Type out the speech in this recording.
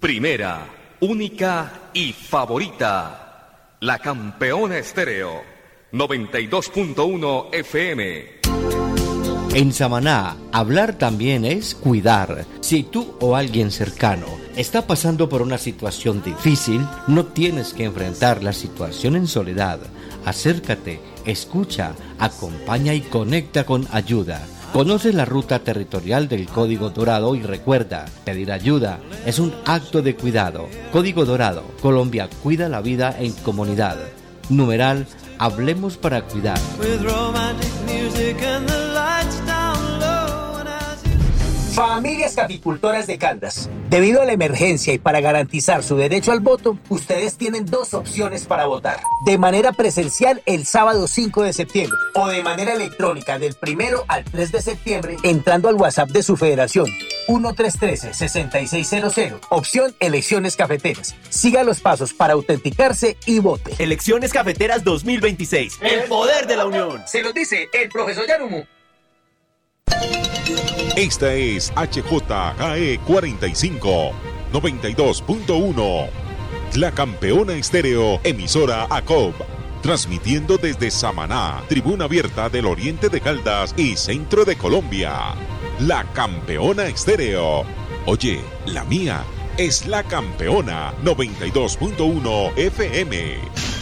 Primera, única y favorita. La Campeona Estéreo. 92.1 FM. En Samaná, hablar también es cuidar. Si tú o alguien cercano está pasando por una situación difícil, no tienes que enfrentar la situación en soledad. Acércate, escucha, acompaña y conecta con ayuda. Conoce la ruta territorial del Código Dorado y recuerda, pedir ayuda es un acto de cuidado. Código Dorado, Colombia cuida la vida en comunidad. Numeral, hablemos para cuidar. Familias caficultoras de Caldas, debido a la emergencia y para garantizar su derecho al voto, ustedes tienen dos opciones para votar. De manera presencial el sábado 5 de septiembre o de manera electrónica del 1 al 3 de septiembre entrando al WhatsApp de su federación 1313-6600, opción Elecciones Cafeteras. Siga los pasos para autenticarse y vote. Elecciones Cafeteras 2026, el poder de la unión. Se los dice el profesor Yarumu. Esta es HJKE 45, 92.1. La Campeona Estéreo, emisora ACOB. Transmitiendo desde Samaná, tribuna abierta del oriente de Caldas y centro de Colombia. La Campeona Estéreo. Oye, la mía es La Campeona 92.1 FM.